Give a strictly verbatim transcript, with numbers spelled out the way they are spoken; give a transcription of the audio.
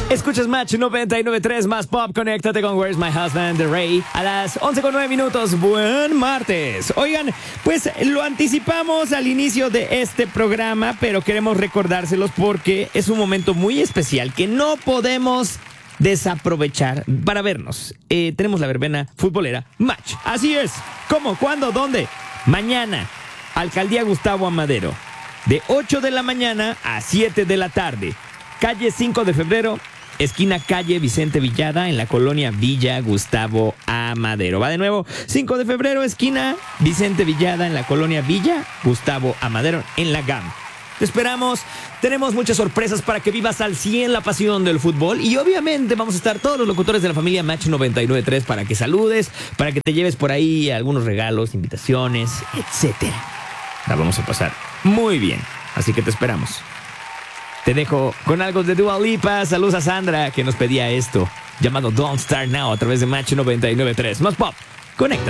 Escuchas Match noventa y nueve punto tres más Pop. Conéctate con Where's My Husband de Ray a las once con nueve minutos. Buen martes. Oigan, pues lo anticipamos al inicio de este programa, pero queremos recordárselos porque es un momento muy especial que no podemos desaprovechar para vernos. Eh, tenemos la verbena futbolera Match. Así es. ¿Cómo? ¿Cuándo? ¿Dónde? Mañana, Alcaldía Gustavo Amadero, de ocho de la mañana a siete de la tarde. Calle cinco de febrero, esquina calle Vicente Villada, en la colonia Villa Gustavo Amadero. Va de nuevo, cinco de febrero, esquina Vicente Villada, en la colonia Villa Gustavo Amadero, en la G A M. Te esperamos, tenemos muchas sorpresas para que vivas al cien la pasión del fútbol y obviamente vamos a estar todos los locutores de la familia Match noventa y nueve punto tres para que saludes, para que te lleves por ahí algunos regalos, invitaciones, etcétera. La vamos a pasar muy bien, así que te esperamos. Te dejo con algo de Dua Lipa. Saludos a Sandra, que nos pedía esto, llamado Don't Start Now, a través de Match noventa y nueve punto tres. Más Pop, conecta.